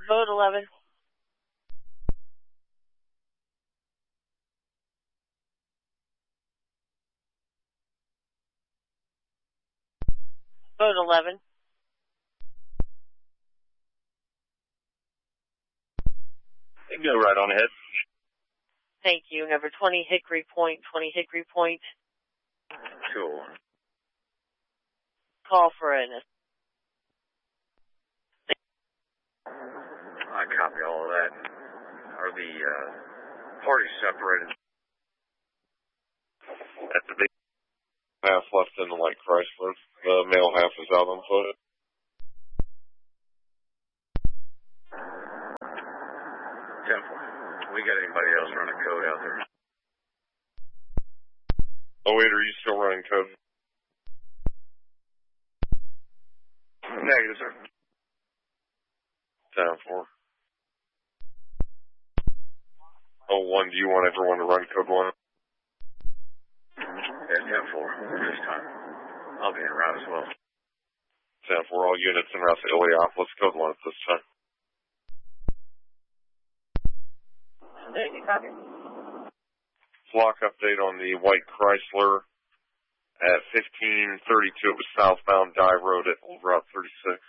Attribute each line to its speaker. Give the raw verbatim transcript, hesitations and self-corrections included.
Speaker 1: Code eleven. Code eleven.
Speaker 2: Go right on ahead.
Speaker 1: Thank you. Number twenty, Hickory Point, twenty Hickory Point.
Speaker 2: Cool.
Speaker 1: Call for an...
Speaker 2: I copy all of that. Are the uh, parties separated? At the big half left in the light Chrysler. The male half is out on foot. Temple. We got anybody else running code out there? Oh wait, are you still running code? Negative, sir. Down four. Oh one, do you want everyone to run code one? Yeah, ten four. This time. I'll be en route as well. ten four, all units en route to Iliopolis, code one at this time.
Speaker 1: There you copy.
Speaker 2: Flock update on the white Chrysler at fifteen thirty-two. It was southbound Die Road at Old Route thirty-six.